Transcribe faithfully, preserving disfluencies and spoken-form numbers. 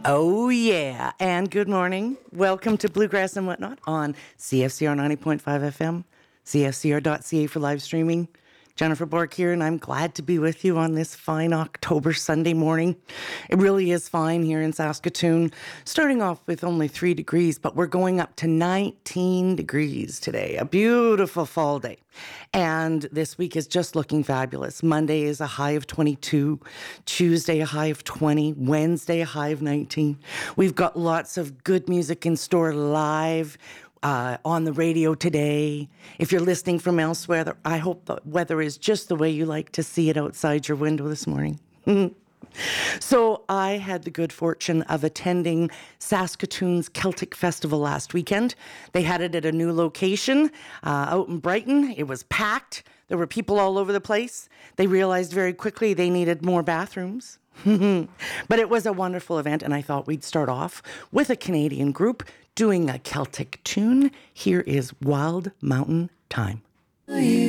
Oh, yeah. And good morning. Welcome to Bluegrass and Whatnot on C F C R ninety point five F M, C F C R dot C A for live streaming. Jennifer Bork here, and I'm glad to be with you on this fine October Sunday morning. It really is fine here in Saskatoon, starting off with only three degrees, but we're going up to nineteen degrees today. A beautiful fall day. And this week is just looking fabulous. Monday is a high of twenty-two, Tuesday a high of twenty, Wednesday a high of nineteen. We've got lots of good music in store live. Uh, on the radio today. If you're listening from elsewhere, I hope the weather is just the way you like to see it outside your window this morning. So I had the good fortune of attending Saskatoon's Celtic Festival last weekend. They had it at a new location uh, out in Brighton. It was packed. There were people all over the place. They realized very quickly they needed more bathrooms. But it was a wonderful event, and I thought we'd start off with a Canadian group doing a Celtic tune. Here is Wild Mountain Time.